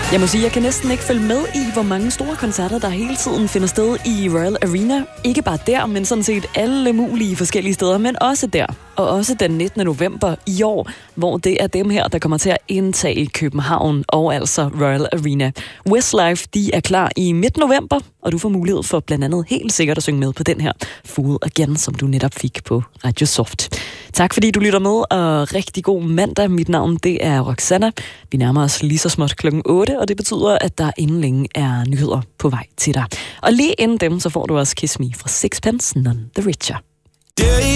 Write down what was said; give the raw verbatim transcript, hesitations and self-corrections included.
Jeg må sige, jeg kan næsten ikke følge med i, hvor mange store koncerter, der hele tiden finder sted i Royal Arena. Ikke bare der, men sådan set alle mulige forskellige steder, men også der. Og også den nittende november i år, hvor det er dem her, der kommer til at indtage København og altså Royal Arena. Westlife, de er klar i midt november, og du får mulighed for blandt andet helt sikkert at synge med på den her Fool Again, som du netop fik på Radio Soft. Tak fordi du lytter med, og rigtig god mandag. Mit navn, det er Roxanna. Vi nærmer os lige så småt klokken otte, og det betyder, at der inden længe er nyheder på vej til dig. Og lige inden dem, så får du også Kiss Me fra Sixpence None the Richer.